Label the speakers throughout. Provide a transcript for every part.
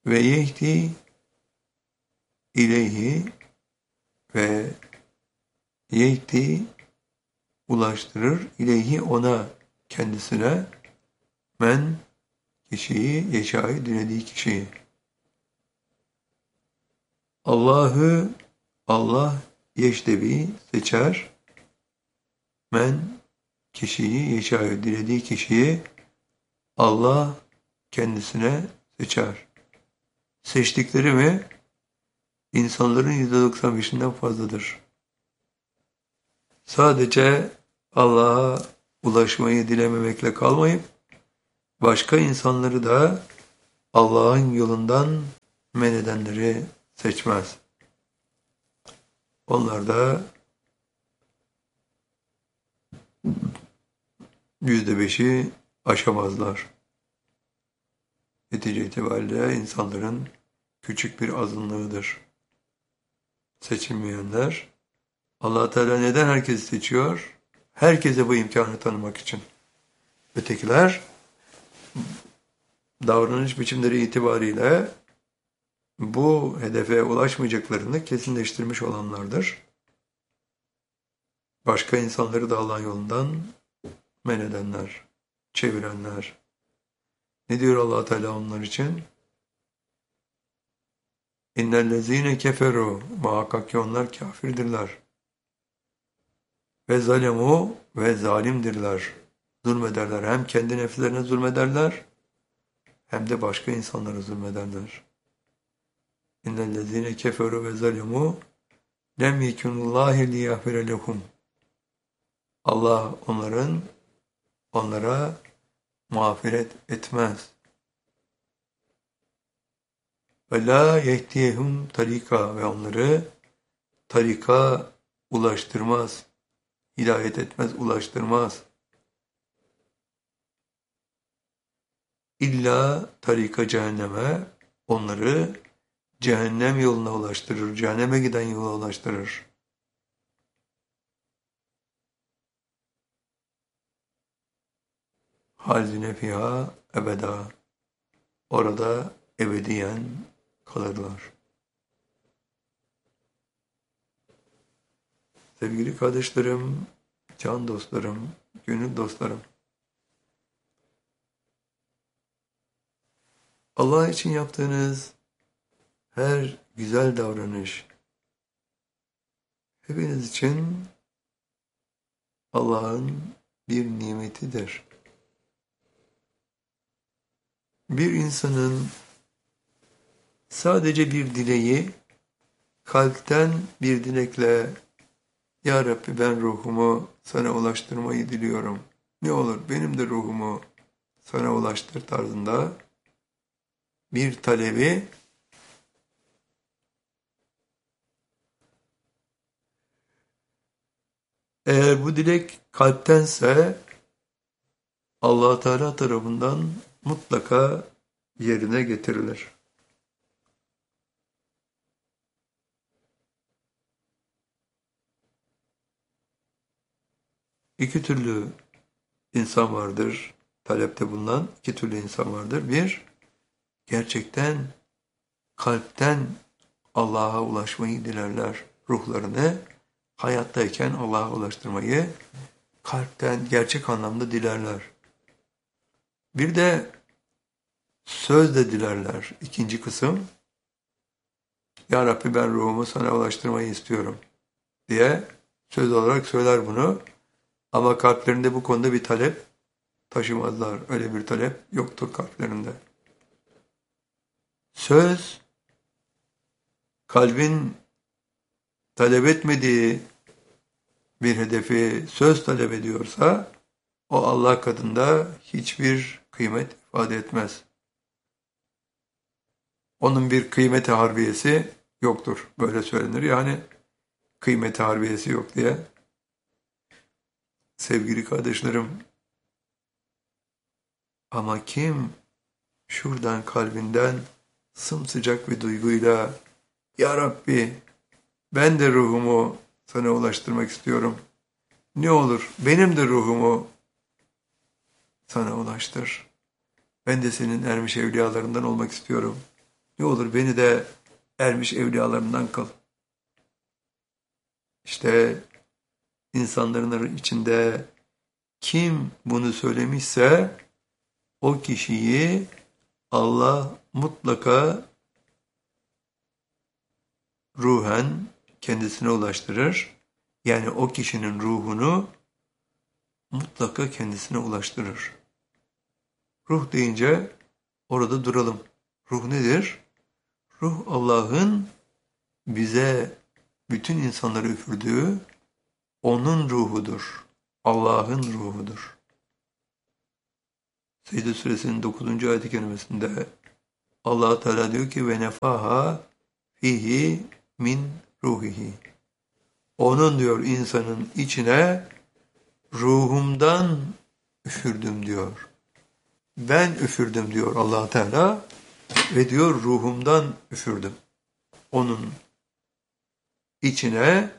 Speaker 1: ve yehdi ileyhi ve yehdi ulaştırır ileyhi ona kendisine men kişiyi yeşâi dilediği kişiyi. Allah yeştebi seçer men kişiyi yeşâi dilediği kişiyi Allah kendisine seçer. Seçtikleri mi insanların %95'inden fazladır. Sadece Allah'a ulaşmayı dilememekle kalmayıp başka insanları da Allah'ın yolundan men edenleri seçmez. Onlar da %5'i aşamazlar. Netice itibariyle insanların küçük bir azınlığıdır. Seçilmeyenler. Allah Teala neden herkesi seçiyor? Herkese bu imkanı tanımak için. Ötekiler davranış biçimleri itibariyle bu hedefe ulaşmayacaklarını kesinleştirmiş olanlardır. Başka insanları da Allah'ın yolundan men edenler, çevirenler. Ne diyor Allah Teala onlar için? İnnellezîne keferû, muhakkak ki onlar kafirdirler. Ve zalemû ve zalimdirler. Zulmederler. Hem kendi nefslerine zulmederler, hem de başka insanlara zulmederler. İnnellezîne keferû ve zalemû lem yekunullâhi liyâfire lehum. Allah onlara mağfiret etmez. Ve la yehdiyehum tarika ve onları tarika ulaştırmaz. Hidayet etmez, ulaştırmaz. İlla tarika cehenneme onları cehennem yoluna ulaştırır. Cehenneme giden yola ulaştırır. Halzine fiha ebeda. Orada ebediyen kalırlar. Sevgili kardeşlerim, can dostlarım, gönül dostlarım. Allah için yaptığınız her güzel davranış hepiniz için Allah'ın bir nimetidir. Bir insanın sadece bir dileği, kalpten bir dilekle Ya Rabbi ben ruhumu sana ulaştırmayı diliyorum. Ne olur benim de ruhumu sana ulaştır tarzında bir talebi eğer bu dilek kalptense Allah Teala tarafından mutlaka yerine getirilir. İki türlü insan vardır. Talepte bulunan iki türlü insan vardır. Bir, gerçekten kalpten Allah'a ulaşmayı dilerler. Ruhlarını hayattayken Allah'a ulaştırmayı kalpten gerçek anlamda dilerler. Bir de sözle dilerler. İkinci kısım, Ya Rabbi ben ruhumu sana ulaştırmayı istiyorum diye söz olarak söyler bunu. Ama kalplerinde bu konuda bir talep taşımazlar. Öyle bir talep yoktur kalplerinde. Söz, kalbin talep etmediği bir hedefi söz talep ediyorsa, o Allah katında hiçbir kıymet ifade etmez. Onun bir kıymeti harbiyesi yoktur. Böyle söylenir yani kıymeti harbiyesi yok diye. Sevgili kardeşlerim, ama kim şuradan kalbinden sımsıcak bir duyguyla Ya Rabbi ben de ruhumu sana ulaştırmak istiyorum. Ne olur benim de ruhumu sana ulaştır. Ben de senin ermiş evliyalarından olmak istiyorum. Ne olur beni de ermiş evliyalarından kıl. İşte insanların içinde kim bunu söylemişse o kişiyi Allah mutlaka ruhen kendisine ulaştırır. Yani o kişinin ruhunu mutlaka kendisine ulaştırır. Ruh deyince orada duralım. Ruh nedir? Ruh Allah'ın bize bütün insanları üfürdüğü onun ruhudur. Allah'ın ruhudur. Secde Suresinin 9. ayet-i kerimesinde Allah Teala diyor ki ve nefaha fihi min ruhihi. Onun diyor insanın içine ruhumdan üfürdüm diyor. Ben üfürdüm diyor Allah Teala ve diyor ruhumdan üfürdüm. Onun içine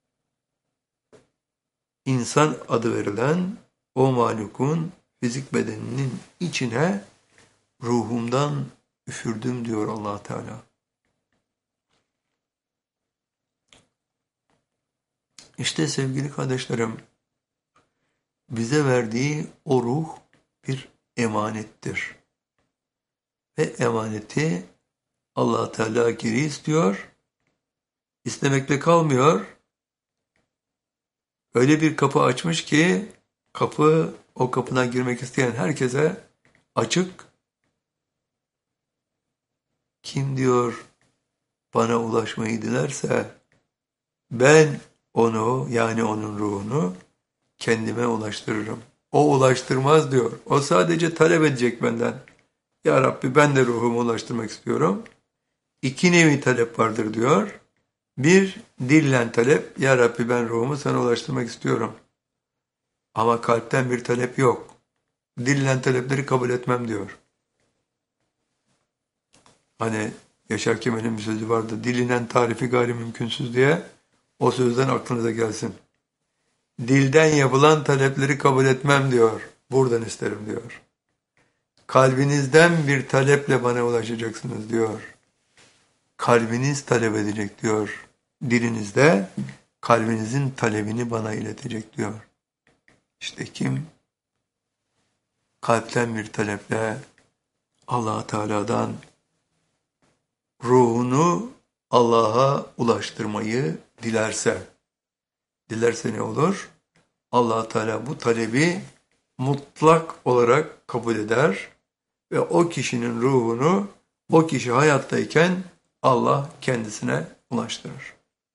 Speaker 1: insan adı verilen o mahlukun fizik bedeninin içine ruhumdan üfürdüm diyor Allah Teala. İşte sevgili kardeşlerim, bize verdiği o ruh bir emanettir. Ve emaneti Allah Teala geri istiyor. İstemekle kalmıyor. Öyle bir kapı açmış ki kapı o kapına girmek isteyen herkese açık. Kim diyor bana ulaşmayı dilerse ben onu yani onun ruhunu kendime ulaştırırım. O ulaştırmaz diyor. O sadece talep edecek benden. Ya Rabbi ben de ruhumu ulaştırmak istiyorum. İki nevi talep vardır diyor. Bir, dillen talep. Ya Rabbi ben ruhumu sana ulaştırmak istiyorum. Ama kalpten bir talep yok. Dillen talepleri kabul etmem diyor. Hani Yaşar Kemal'in bir sözü vardı. Dilinen tarifi gayri mümkünsüz diye. O sözden aklınıza gelsin. Dilden yapılan talepleri kabul etmem diyor. Buradan isterim diyor. Kalbinizden bir taleple bana ulaşacaksınız diyor. Kalbiniz talep edecek diyor. Dilinizde kalbinizin talebini bana iletecek diyor. İşte kim kalpten bir taleple Allah Teala'dan ruhunu Allah'a ulaştırmayı dilerse ne olur? Allah Teala bu talebi mutlak olarak kabul eder ve o kişinin ruhunu o kişi hayattayken Allah kendisine ulaştırır.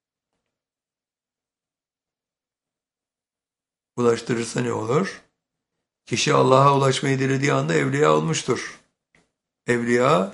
Speaker 1: Ulaştırırsa ne olur? Kişi Allah'a ulaşmayı dilediği anda evliya olmuştur. Evliya,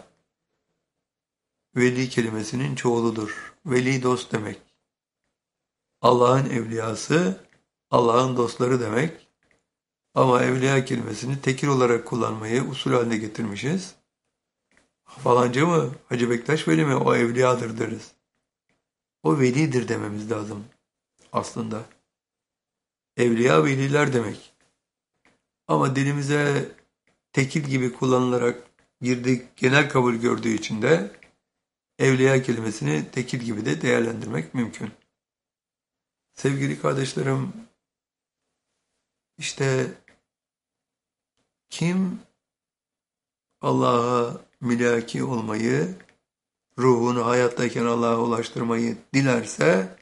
Speaker 1: veli kelimesinin çoğuludur. Veli dost demek. Allah'ın evliyası, Allah'ın dostları demek. Ama evliya kelimesini tekil olarak kullanmayı usul haline getirmişiz. Falanca mı? Hacı Bektaş Veli mi? O evliyadır deriz. O velidir dememiz lazım aslında. Evliya veliler demek. Ama dilimize tekil gibi kullanılarak girdik, genel kabul gördüğü için de evliya kelimesini tekil gibi de değerlendirmek mümkün. Sevgili kardeşlerim, işte kim Allah'a mülaki olmayı, ruhunu hayattayken Allah'a ulaştırmayı dilerse,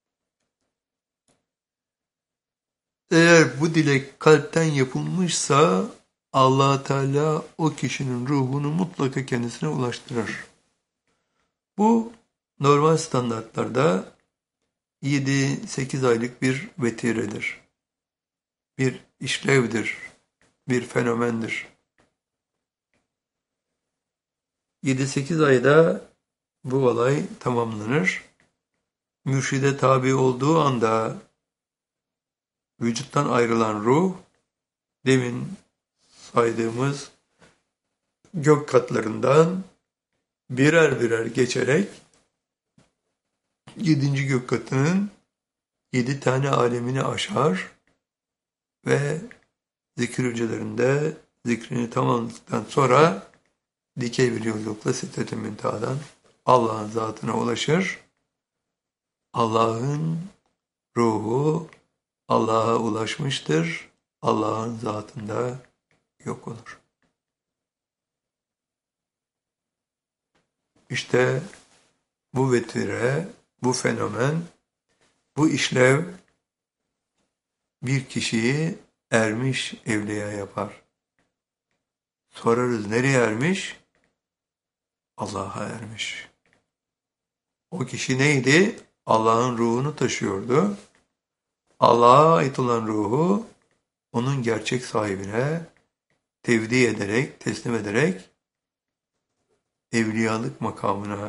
Speaker 1: eğer bu dilek kalpten yapılmışsa Allah Teala o kişinin ruhunu mutlaka kendisine ulaştırır. Bu normal standartlarda 7-8 aylık bir vetiredir. Bir işlevdir, bir fenomendir. 7-8 ayda bu olay tamamlanır. Mürşide tabi olduğu anda vücuttan ayrılan ruh, demin saydığımız gök katlarından birer birer geçerek 7. gök katının 7 tane alemini aşar ve zikir hücrelerinde zikrini tamamladıktan sonra dikey bir yolculukla Sidret-i Münteha'dan Allah'ın zatına ulaşır. Allah'ın ruhu Allah'a ulaşmıştır. Allah'ın zatında yok olur. İşte bu vetire, bu fenomen, bu işlev bir kişiyi ermiş evliya yapar. Sorarız nereye ermiş? Allah'a ermiş. O kişi neydi? Allah'ın ruhunu taşıyordu. Allah'a ait olan ruhu onun gerçek sahibine tevdi ederek, teslim ederek evliyalık makamına